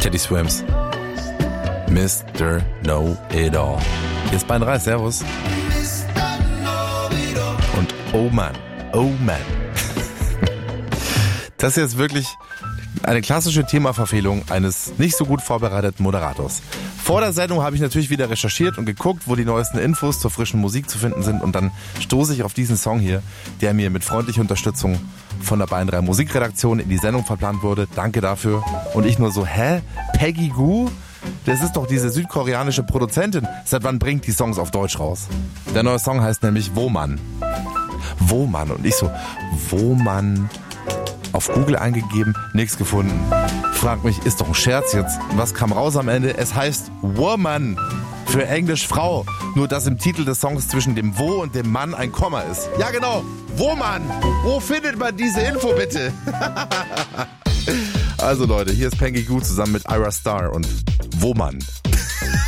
Teddy Swims. Mr. Know-It-All. Jetzt Bein 3, servus. Und oh Mann. Das ist jetzt wirklich eine klassische Themaverfehlung eines nicht so gut vorbereiteten Moderators. Vor der Sendung habe ich natürlich wieder recherchiert und geguckt, wo die neuesten Infos zur frischen Musik zu finden sind, und dann stoße ich auf diesen Song hier, der mir mit freundlicher Unterstützung von der Bein 3 Musikredaktion in die Sendung verplant wurde. Danke dafür. Und ich nur so, Peggy Gou? Das ist doch diese südkoreanische Produzentin. Seit wann bringt die Songs auf Deutsch raus? Der neue Song heißt nämlich Woman. Woman. Und ich so, Woman. Auf Google eingegeben, nichts gefunden. Frag mich, ist doch ein Scherz jetzt. Was kam raus am Ende? Es heißt Woman. Für Englisch Frau. Nur dass im Titel des Songs zwischen dem Wo und dem Mann ein Komma ist. Ja genau, Woman. Wo findet man diese Info bitte? Also Leute, hier ist Peggy Gou zusammen mit Ira Star und Woman.